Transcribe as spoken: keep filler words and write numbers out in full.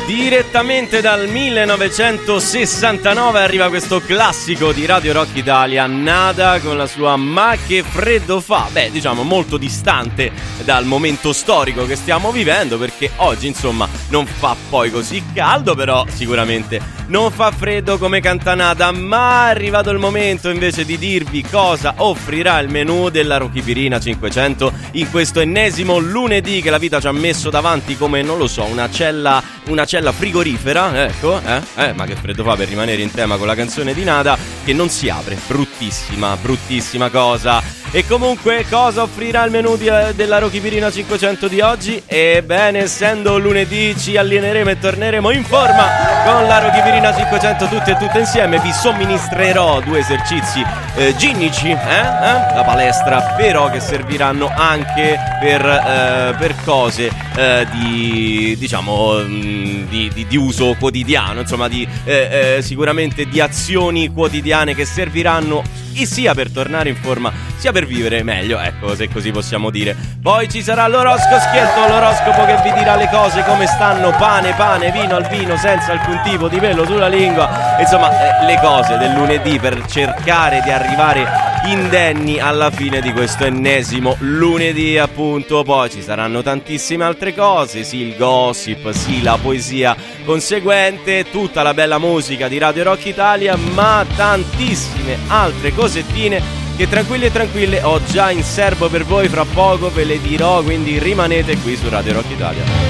Direttamente dal millenovecentosessantanove arriva questo classico di Radio Rock Italia, Nada, con la sua Ma che freddo fa. Beh, diciamo molto distante dal momento storico che stiamo vivendo, perché oggi insomma non fa poi così caldo, però sicuramente non fa freddo come canta Nada. Ma è arrivato il momento invece di dirvi cosa offrirà il menù della Rochipirina cinquecento in questo ennesimo lunedì che la vita ci ha messo davanti come, non lo so, una cella, una cella frigorifera, ecco, eh, eh, ma che freddo fa, per rimanere in tema con la canzone di Nada, che non si apre, bruttissima, bruttissima cosa. E comunque cosa offrirà il menù di, della Rochipirina cinquecento di oggi? Ebbene, essendo lunedì ci alleneremo e torneremo in forma con la Rochipirina cinquecento tutti e tutte insieme. Vi somministrerò due esercizi eh, ginnici, eh, eh, da palestra, però che serviranno anche per, eh, per cose eh, di, diciamo, mh, di, di, di uso quotidiano, insomma, di, eh, eh, sicuramente di azioni quotidiane che serviranno sia per tornare in forma sia per vivere meglio, ecco, se così possiamo dire. Poi ci sarà l'oroscopo schietto, l'oroscopo che vi dirà le cose come stanno: pane, pane, vino al vino, senza alcun tipo di pelo sulla lingua. Insomma, eh, le cose del lunedì per cercare di arrivare indenni alla fine di questo ennesimo lunedì, appunto. Poi ci saranno tantissime altre cose, sì, il gossip, sì, la poesia conseguente, tutta la bella musica di Radio Rock Italia, ma tantissime altre cosettine che, tranquilli e tranquille, ho già in serbo per voi. Fra poco ve le dirò, quindi rimanete qui su Radio Rock Italia.